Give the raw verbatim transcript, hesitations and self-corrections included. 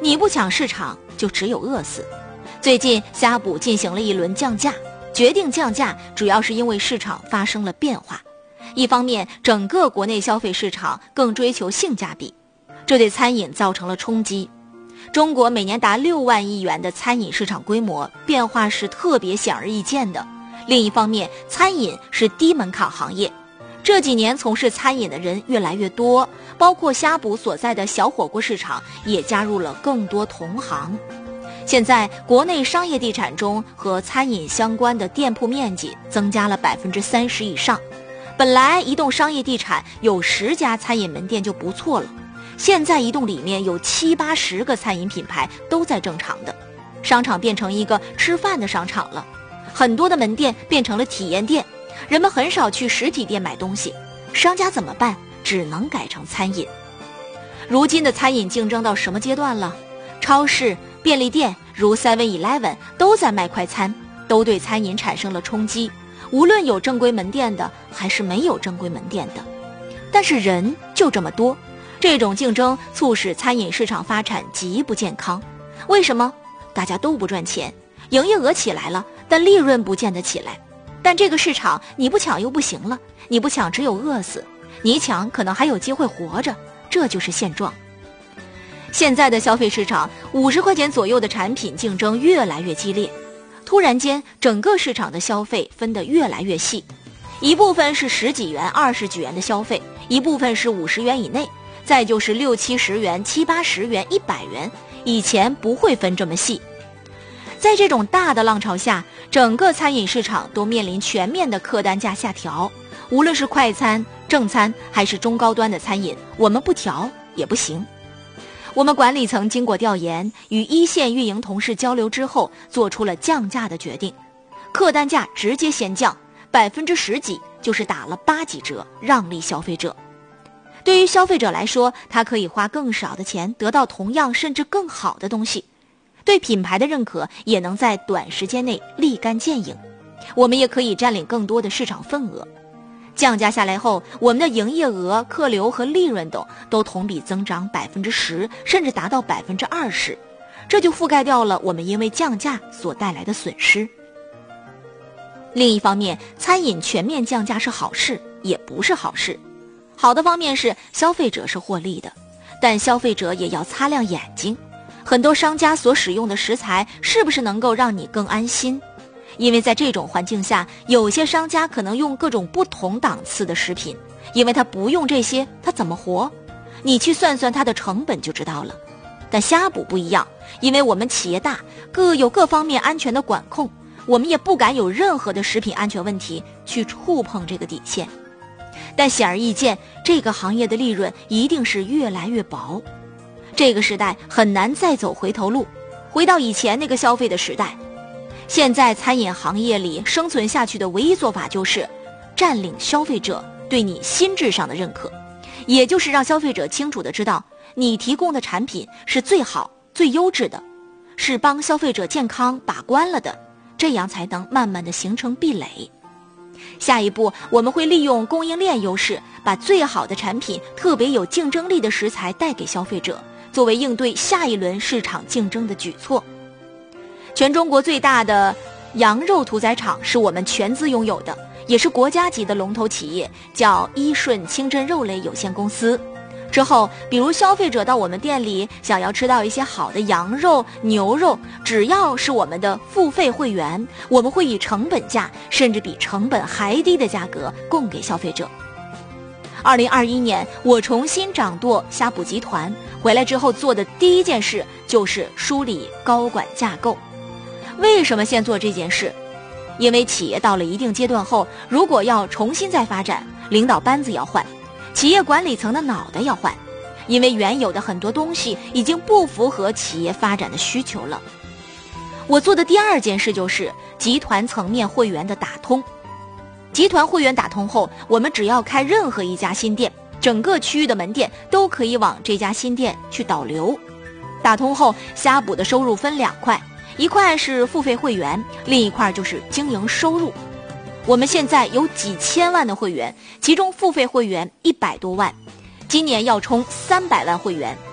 你不抢市场，就只有饿死。最近呷哺进行了一轮降价，决定降价主要是因为市场发生了变化。一方面，整个国内消费市场更追求性价比，这对餐饮造成了冲击。中国每年达六万亿元的餐饮市场规模，变化是特别显而易见的。另一方面，餐饮是低门槛行业，这几年从事餐饮的人越来越多，包括呷哺所在的小火锅市场也加入了更多同行。现在国内商业地产中和餐饮相关的店铺面积增加了百分之三十以上。本来一栋商业地产有十家餐饮门店就不错了，现在一栋里面有七八十个餐饮品牌都在正常的，商场变成一个吃饭的商场了。很多的门店变成了体验店，人们很少去实体店买东西，商家怎么办？只能改成餐饮。如今的餐饮竞争到什么阶段了？超市、便利店如 seven eleven 都在卖快餐，都对餐饮产生了冲击，无论有正规门店的还是没有正规门店的。但是人就这么多，这种竞争促使餐饮市场发展极不健康。为什么？大家都不赚钱，营业额起来了，但利润不见得起来。但这个市场你不抢又不行了，你不抢只有饿死，你抢可能还有机会活着，这就是现状。现在的消费市场，五十块钱左右的产品竞争越来越激烈，突然间整个市场的消费分得越来越细，一部分是十几元、二十几元的消费，一部分是五十元以内，再就是六七十元、七八十元、一百元，以前不会分这么细。在这种大的浪潮下，整个餐饮市场都面临全面的客单价下调，无论是快餐、正餐还是中高端的餐饮，我们不调也不行。我们管理层经过调研，与一线运营同事交流之后，做出了降价的决定，客单价直接先降百分之十几，就是打了八几折，让利消费者。对于消费者来说，他可以花更少的钱得到同样甚至更好的东西，对品牌的认可也能在短时间内立竿见影，我们也可以占领更多的市场份额。降价下来后，我们的营业额、客流和利润等都同比增长百分之十，甚至达到百分之二十，这就覆盖掉了我们因为降价所带来的损失。另一方面，餐饮全面降价是好事，也不是好事。好的方面是消费者是获利的，但消费者也要擦亮眼睛，很多商家所使用的食材是不是能够让你更安心？因为在这种环境下，有些商家可能用各种不同档次的食品，因为他不用这些，他怎么活？你去算算它的成本就知道了。但呷哺不一样，因为我们企业大，各有各方面安全的管控，我们也不敢有任何的食品安全问题去触碰这个底线。但显而易见，这个行业的利润一定是越来越薄。这个时代很难再走回头路，回到以前那个消费的时代。现在餐饮行业里生存下去的唯一做法就是占领消费者对你心智上的认可，也就是让消费者清楚地知道你提供的产品是最好最优质的，是帮消费者健康把关了的，这样才能慢慢地形成壁垒。下一步我们会利用供应链优势，把最好的产品、特别有竞争力的食材带给消费者，作为应对下一轮市场竞争的举措。全中国最大的羊肉屠宰场是我们全资拥有的，也是国家级的龙头企业，叫一顺清真肉类有限公司。之后比如消费者到我们店里想要吃到一些好的羊肉、牛肉，只要是我们的付费会员，我们会以成本价甚至比成本还低的价格供给消费者。二零二一年我重新掌舵呷哺集团，回来之后做的第一件事就是梳理高管架构。为什么先做这件事？因为企业到了一定阶段后，如果要重新再发展，领导班子要换，企业管理层的脑袋要换，因为原有的很多东西已经不符合企业发展的需求了。我做的第二件事就是集团层面会员的打通。集团会员打通后，我们只要开任何一家新店，整个区域的门店都可以往这家新店去导流。打通后，呷哺的收入分两块，一块是付费会员，另一块就是经营收入。我们现在有几千万的会员，其中付费会员一百多万，今年要冲三百万会员，